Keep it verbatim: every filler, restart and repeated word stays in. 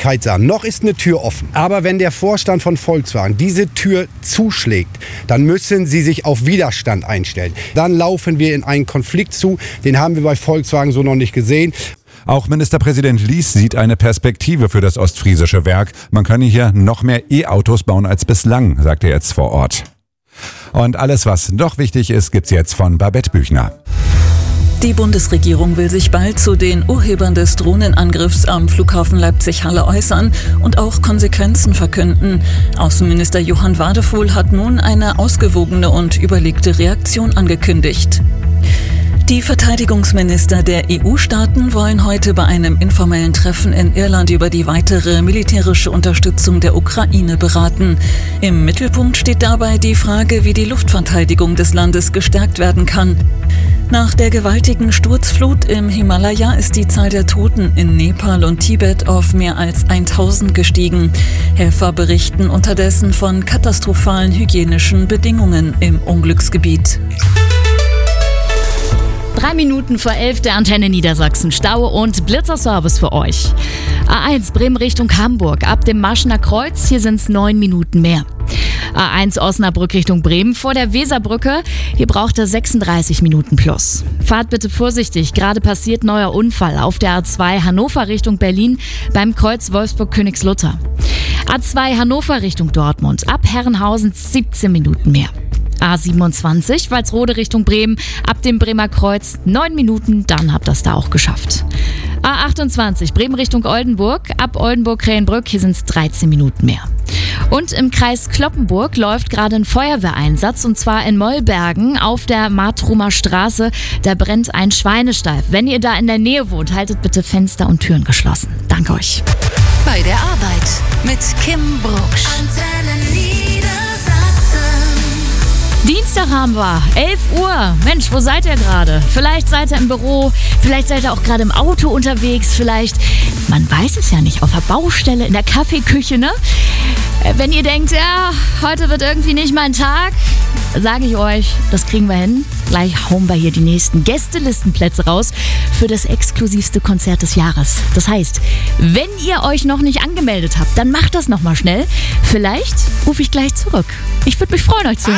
Öffentlichkeit sagen, noch ist eine Tür offen. Aber wenn der Vorstand von Volkswagen diese Tür zuschlägt, dann müssen sie sich auf Widerstand einstellen. Dann laufen wir in einen Konflikt zu, den haben wir bei Volkswagen so noch nicht gesehen. Auch Ministerpräsident Lies sieht eine Perspektive für das ostfriesische Werk. Man könne hier noch mehr E-Autos bauen als bislang, sagt er jetzt vor Ort. Und alles, was noch wichtig ist, gibt's jetzt von Babette Büchner. Die Bundesregierung will sich bald zu den Urhebern des Drohnenangriffs am Flughafen Leipzig-Halle äußern und auch Konsequenzen verkünden. Außenminister Johann Wadefuhl hat nun eine ausgewogene und überlegte Reaktion angekündigt. Die Verteidigungsminister der E U-Staaten wollen heute bei einem informellen Treffen in Irland über die weitere militärische Unterstützung der Ukraine beraten. Im Mittelpunkt steht dabei die Frage, wie die Luftverteidigung des Landes gestärkt werden kann. Nach der gewaltigen Sturzflut im Himalaya ist die Zahl der Toten in Nepal und Tibet auf mehr als tausend gestiegen. Helfer berichten unterdessen von katastrophalen hygienischen Bedingungen im Unglücksgebiet. Drei Minuten vor elf der Antenne Niedersachsen. Stau und Blitzerservice für euch. A eins Bremen Richtung Hamburg. Ab dem Maschener Kreuz, hier sind es neun Minuten mehr. A eins Osnabrück Richtung Bremen vor der Weserbrücke. Hier braucht er sechsunddreißig Minuten plus. Fahrt bitte vorsichtig. Gerade passiert neuer Unfall auf der A zwei Hannover Richtung Berlin beim Kreuz Wolfsburg-Königslutter. A zwei Hannover Richtung Dortmund. Ab Herrenhausen siebzehn Minuten mehr. A siebenundzwanzig Walsrode Richtung Bremen, ab dem Bremer Kreuz neun Minuten, dann habt ihr es da auch geschafft. A achtundzwanzig Bremen Richtung Oldenburg, ab Oldenburg-Krähenbrück, hier sind es dreizehn Minuten mehr. Und im Kreis Cloppenburg läuft gerade ein Feuerwehreinsatz und zwar in Mollbergen auf der Martrumer Straße. Da brennt ein Schweinestall. Wenn ihr da in der Nähe wohnt, haltet bitte Fenster und Türen geschlossen. Danke euch. Bei der Arbeit mit Kim Brucksch. Dienstag haben wir, elf Uhr. Mensch, wo seid ihr gerade? Vielleicht seid ihr im Büro, vielleicht seid ihr auch gerade im Auto unterwegs, vielleicht, man weiß es ja nicht, auf der Baustelle, in der Kaffeeküche, ne? Wenn ihr denkt, ja, heute wird irgendwie nicht mein Tag, sage ich euch, das kriegen wir hin. Gleich hauen wir hier die nächsten Gästelistenplätze raus für das exklusivste Konzert des Jahres. Das heißt, wenn ihr euch noch nicht angemeldet habt, dann macht das nochmal schnell. Vielleicht rufe ich gleich zurück. Ich würde mich freuen, euch zu hören.